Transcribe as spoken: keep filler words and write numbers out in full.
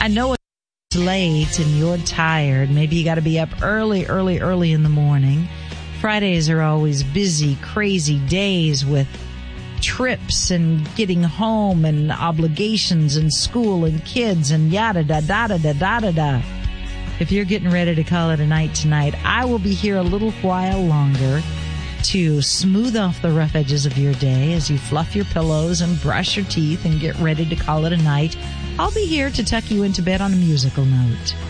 know it's late and you're tired. Maybe you got to be up early, early, early in the morning. Fridays are always busy, crazy days with trips and getting home and obligations and school and kids and yada da da da da da da da. If you're getting ready to call it a night tonight, I will be here a little while longer to smooth off the rough edges of your day as you fluff your pillows and brush your teeth and get ready to call it a night. I'll be here to tuck you into bed on a musical note.